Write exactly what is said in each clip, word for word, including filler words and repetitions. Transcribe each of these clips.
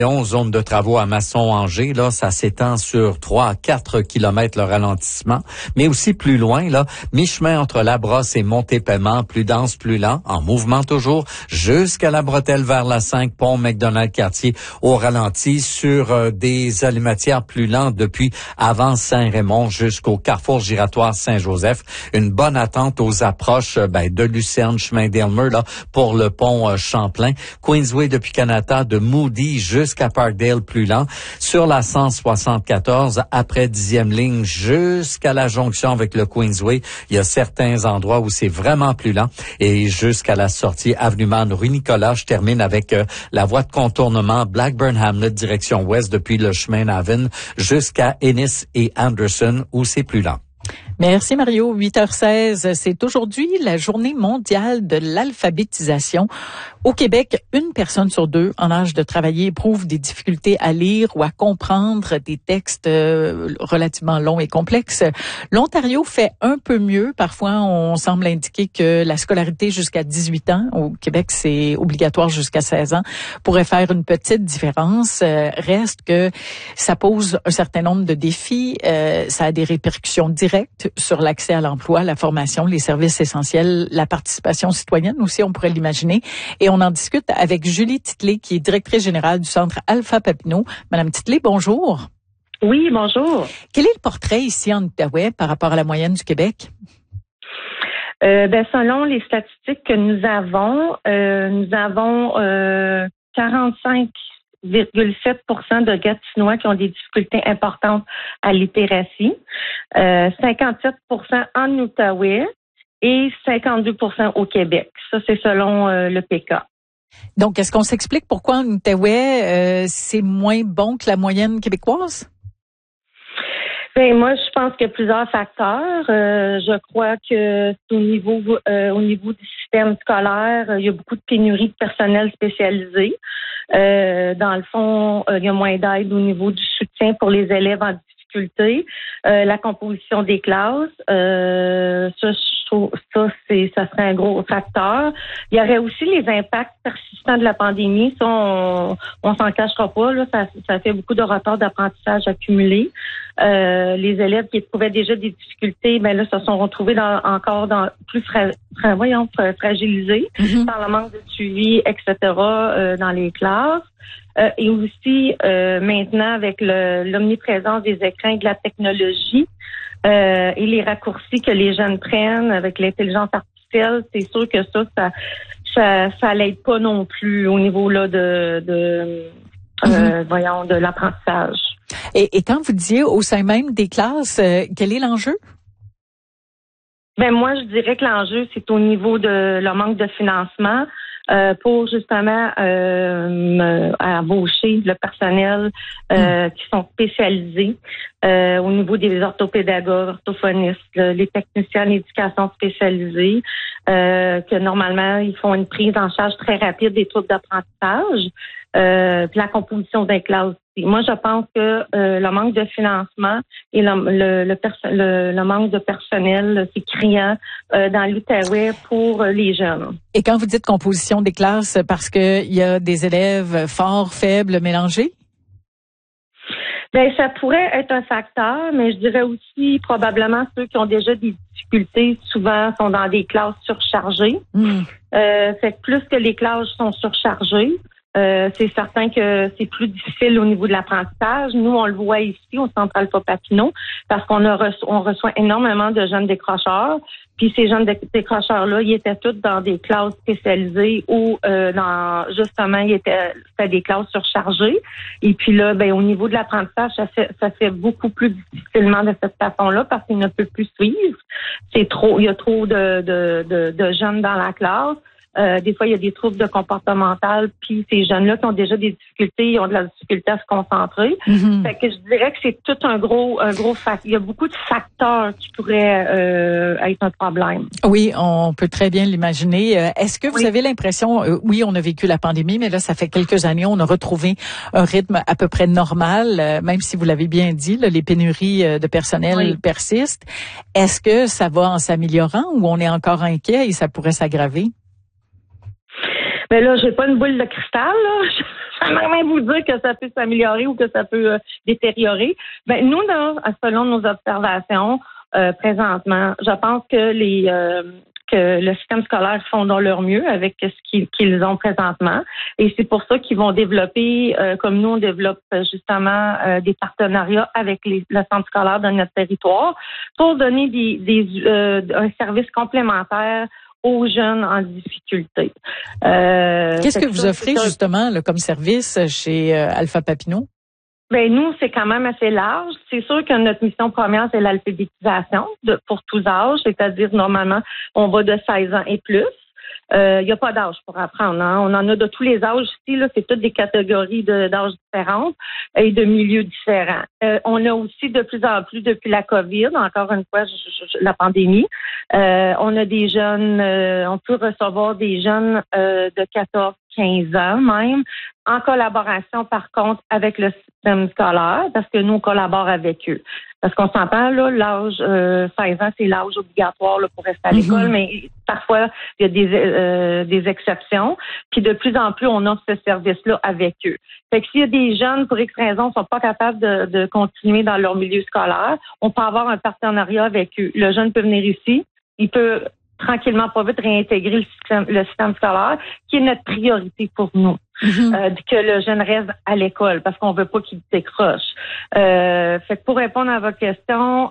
Zone de travaux à Masson-Angers, là, ça s'étend sur trois à quatre kilomètres le ralentissement, mais aussi plus loin, là, mi-chemin entre La Brosse et Monté-Paiement, plus dense, plus lent, en mouvement toujours, jusqu'à la bretelle vers la cinq, pont McDonald-Cartier au ralenti, sur euh, des alimentières plus lentes depuis avant Saint-Raymond jusqu'au carrefour giratoire Saint-Joseph. Une bonne attente aux approches euh, ben, de Lucerne, chemin d'Elmer, là, pour le pont euh, Champlain. Queensway depuis Canada, de Moody jusqu'à jusqu'à Parkdale plus lent, sur la cent soixante-quatorze, après dixième ligne, jusqu'à la jonction avec le Queensway. Il y a certains endroits où c'est vraiment plus lent, et jusqu'à la sortie Avenue Man, rue Nicolas. Je termine avec euh, la voie de contournement Blackburn-Hamlet, direction ouest, depuis le chemin Navan, jusqu'à Ennis et Anderson, où c'est plus lent. Merci Mario. huit heures seize, c'est aujourd'hui la journée mondiale de l'alphabétisation. Au Québec, une personne sur deux en âge de travailler éprouve des difficultés à lire ou à comprendre des textes euh, relativement longs et complexes. L'Ontario fait un peu mieux. Parfois, on semble indiquer que la scolarité jusqu'à dix-huit ans, au Québec, c'est obligatoire jusqu'à seize ans, pourrait faire une petite différence. Euh, reste que ça pose un certain nombre de défis. Euh, ça a des répercussions directes sur l'accès à l'emploi, la formation, les services essentiels, la participation citoyenne aussi, on pourrait l'imaginer. Et on en discute avec Julie Titley, qui est directrice générale du Centre Alpha Papineau. Madame Titley, bonjour. Oui, bonjour. Quel est le portrait ici en Outaouais par rapport à la moyenne du Québec? Euh, ben, selon les statistiques que nous avons, euh, nous avons euh, quarante-cinq virgule sept pour cent de Gatinois qui ont des difficultés importantes à littératie, euh, cinquante-sept pour cent en Outaouais et cinquante-deux pour cent au Québec. Ça, c'est selon euh, le P K. Donc, est-ce qu'on s'explique pourquoi en Outaouais, euh, c'est moins bon que la moyenne québécoise? Ben, moi, je pense qu'il y a plusieurs facteurs. Euh, je crois que au niveau euh, au niveau du système scolaire, il y a beaucoup de pénurie de personnel spécialisé. Euh, dans le fond, il y a moins d'aide au niveau du soutien pour les élèves en difficulté. Euh, la composition des classes, euh, ça, je trouve, ça, c'est, ça serait un gros facteur. Il y aurait aussi les impacts persistants de la pandémie. Ça, on, on s'en cachera pas. Là, ça, ça fait beaucoup de retards d'apprentissage accumulés. Euh, les élèves qui éprouvaient déjà des difficultés, ben là, se sont retrouvés dans, encore dans plus fra, fra, voyons, fragilisés mm-hmm. par le manque de suivi, et cetera, euh, dans les classes. Euh, et aussi, euh, maintenant, avec le, l'omniprésence des écrans et de la technologie euh, et les raccourcis que les jeunes prennent avec l'intelligence artificielle, c'est sûr que ça, ça, ça, ça l'aide pas non plus au niveau là de, de mm-hmm. euh, voyons, de l'apprentissage. Et, et quand vous disiez au sein même des classes, euh, quel est l'enjeu? Ben moi, je dirais que l'enjeu, c'est au niveau de le manque de financement euh, pour justement euh, embaucher le personnel euh, mmh. qui sont spécialisés euh, au niveau des orthopédagogues, orthophonistes, les techniciens d'éducation spécialisés, euh, que normalement, ils font une prise en charge très rapide des troubles d'apprentissage, euh, puis la composition des classes. Moi, je pense que euh, le manque de financement et le, le, le, perso- le, le manque de personnel, c'est criant euh, dans l'Outaouais pour euh, les jeunes. Et quand vous dites composition des classes, parce que il y a des élèves forts, faibles, mélangés? Ben, ça pourrait être un facteur, mais je dirais aussi probablement ceux qui ont déjà des difficultés, souvent sont dans des classes surchargées. Mm. Euh, fait que plus que les classes sont surchargées, Euh, c'est certain que c'est plus difficile au niveau de l'apprentissage. Nous, on le voit ici au Centre Alpha Papineau parce qu'on a reço- on reçoit énormément de jeunes décrocheurs. Puis ces jeunes dé- décrocheurs-là, ils étaient tous dans des classes spécialisées ou euh, dans justement, ils étaient c'était des classes surchargées. Et puis là, ben au niveau de l'apprentissage, ça fait ça fait beaucoup plus difficilement de cette façon-là parce qu'ils ne peuvent plus suivre. C'est trop, il y a trop de de, de, de jeunes dans la classe. Euh, des fois, il y a des troubles de comportemental, puis ces jeunes-là qui ont déjà des difficultés, ils ont de la difficulté à se concentrer. Mm-hmm. Fait que je dirais que c'est tout un gros, un gros facteur. Il y a beaucoup de facteurs qui pourraient euh, être un problème. Oui, on peut très bien l'imaginer. Est-ce que vous oui. avez l'impression, euh, oui, on a vécu la pandémie, mais là, ça fait quelques années, on a retrouvé un rythme à peu près normal, euh, même si vous l'avez bien dit, là, les pénuries de personnel oui. persistent. Est-ce que ça va en s'améliorant ou on est encore inquiet et ça pourrait s'aggraver? Mais là, j'ai pas une boule de cristal, là. sans même vous dire que ça peut s'améliorer ou que ça peut euh, détériorer. Ben nous, là, selon nos observations, euh, présentement, je pense que les euh, que le système scolaire font dans leur mieux avec ce qu'ils, qu'ils ont présentement. Et c'est pour ça qu'ils vont développer, euh, comme nous, on développe justement euh, des partenariats avec les, le centre scolaire de notre territoire pour donner des, des euh, un service complémentaire aux jeunes en difficulté. Euh, Qu'est-ce que vous offrez justement là, comme service chez euh, Alpha Papineau? Ben nous, c'est quand même assez large. C'est sûr que notre mission première, c'est l'alphabétisation de, pour tous âges, c'est-à-dire normalement, on va de seize ans et plus. Il euh, n'y a pas d'âge pour apprendre. Hein. On en a de tous les âges ici. Là, c'est toutes des catégories de, d'âges différentes et de milieux différents. Euh, on a aussi de plus en plus, depuis la COVID, encore une fois, je, je, la pandémie, euh, on a des jeunes, euh, on peut recevoir des jeunes euh, de quatorze, quinze ans même, en collaboration par contre avec le système scolaire, parce que nous, on collabore avec eux. Parce qu'on s'entend, là, l'âge euh, seize ans, c'est l'âge obligatoire là, pour rester à l'école, mm-hmm. mais parfois, il y a des, euh, des exceptions. Puis de plus en plus, on offre ce service-là avec eux. Fait que s'il y a des jeunes, pour X raisons, ne sont pas capables de, de continuer dans leur milieu scolaire, on peut avoir un partenariat avec eux. Le jeune peut venir ici, il peut tranquillement, pas vite, réintégrer le système, le système scolaire, qui est notre priorité pour nous. Mm-hmm. Euh, que le jeune reste à l'école, parce qu'on veut pas qu'il décroche. Euh, fait que pour répondre à votre question,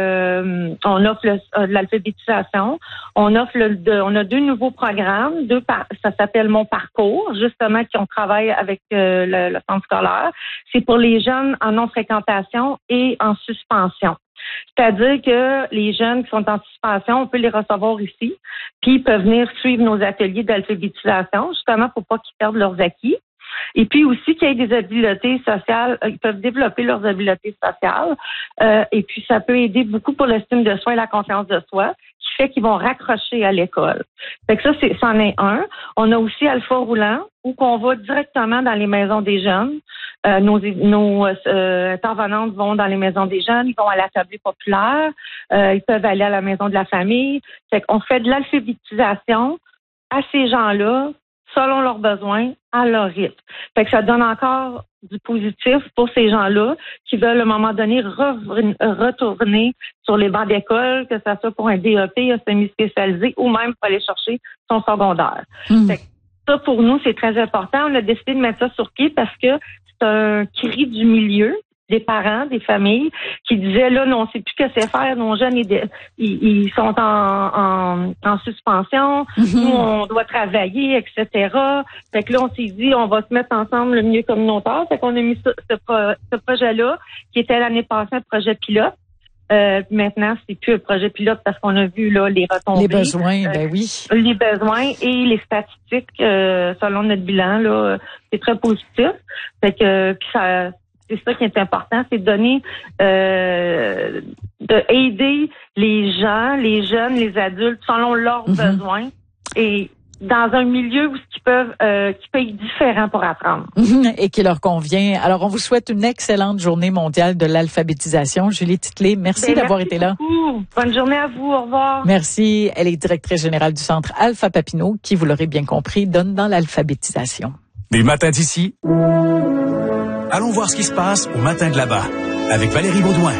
euh, on offre le, euh, l'alphabétisation. On offre le, de, on a deux nouveaux programmes. Deux par, ça s'appelle Mon Parcours, justement, qui on travaille avec euh, le, le centre scolaire. C'est pour les jeunes en non-fréquentation et en suspension. C'est-à-dire que les jeunes qui sont en suspension, on peut les recevoir ici, puis ils peuvent venir suivre nos ateliers d'alphabétisation, justement pour pas qu'ils perdent leurs acquis. Et puis aussi qu'il y ait des habiletés sociales, ils peuvent développer leurs habiletés sociales. Euh, et puis ça peut aider beaucoup pour l'estime de soi et la confiance de soi, qui fait qu'ils vont raccrocher à l'école. Fait que ça, c'est, c'en est un. On a aussi Alpha Roulant, où qu'on va directement dans les maisons des jeunes. Euh, nos nos euh, intervenantes vont dans les maisons des jeunes, ils vont à l'atelier populaire, euh, ils peuvent aller à la maison de la famille. Fait qu'on fait de l'alphabétisation à ces gens-là, selon leurs besoins, à leur rythme. Fait que ça donne encore du positif pour ces gens-là qui veulent à un moment donné re- retourner sur les bancs d'école, que ça soit pour un D E P, un semi-spécialisé ou même pour aller chercher son secondaire. Mmh. Fait que ça, pour nous, c'est très important. On a décidé de mettre ça sur pied parce que c'est un cri du milieu, des parents, des familles, qui disaient, là, non, on ne sait plus que c'est faire. Nos jeunes, ils, ils, ils sont en, en, en suspension. Mm-hmm. Nous, on doit travailler, et cetera. Fait que là, on s'est dit, on va se mettre ensemble le milieu communautaire. Fait qu'on a mis ce, ce, pro, ce projet-là, qui était l'année passée un projet pilote. Euh, maintenant, c'est plus un projet pilote parce qu'on a vu là les retombées. Les besoins, euh, ben oui. Les besoins et les statistiques, euh, selon notre bilan, là, c'est très positif. Fait que puis ça, c'est ça qui est important, c'est de donner, euh, de aider les gens, les jeunes, les adultes selon leurs mm-hmm. besoins et dans un milieu où qui peuvent euh, qui peut être différent pour apprendre. Et qui leur convient. Alors, on vous souhaite une excellente journée mondiale de l'alphabétisation. Julie Titlé, merci ben, d'avoir merci été là. Beaucoup. Bonne journée à vous. Au revoir. Merci. Elle est directrice générale du centre Alpha Papineau, qui, vous l'aurez bien compris, donne dans l'alphabétisation. Les matins d'ici. Allons voir ce qui se passe au matin de là-bas avec Valérie Baudouin.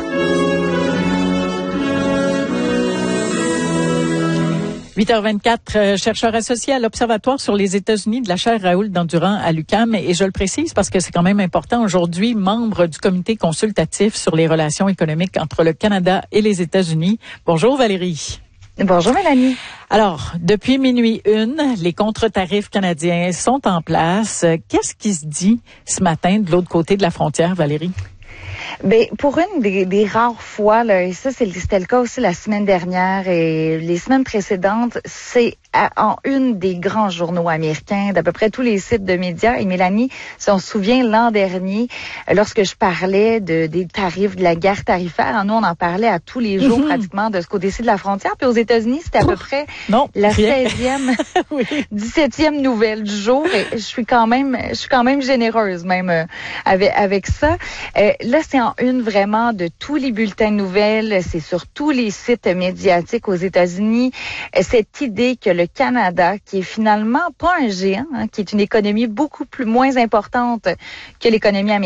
huit heures vingt-quatre, euh, chercheur associé à l'Observatoire sur les États-Unis de la chaire Raoul Dandurand à l'U Q A M. Et je le précise parce que c'est quand même important aujourd'hui, membre du comité consultatif sur les relations économiques entre le Canada et les États-Unis. Bonjour Valérie. Bonjour Mélanie. Alors, depuis minuit une, les contre-tarifs canadiens sont en place. Qu'est-ce qui se dit ce matin de l'autre côté de la frontière, Valérie? Ben pour une des, des rares fois, là, et ça c'est, c'était le cas aussi la semaine dernière et les semaines précédentes, c'est à, en une des grands journaux américains, d'à peu près tous les sites de médias. Et Mélanie, si on se souvient l'an dernier, lorsque je parlais de des tarifs, de la guerre tarifaire, nous on en parlait à tous les jours mm-hmm. pratiquement de ce côté-ci de la frontière. Puis aux États-Unis, c'était à peu près non, la seizième, oui. dix-septième nouvelle du jour. Et je suis quand même, je suis quand même généreuse même euh, avec avec ça. Euh, là, c'est en une vraiment de tous les bulletins de nouvelles, c'est sur tous les sites médiatiques aux États-Unis, cette idée que le Canada, qui est finalement pas un géant, hein, qui est une économie beaucoup plus moins importante que l'économie américaine.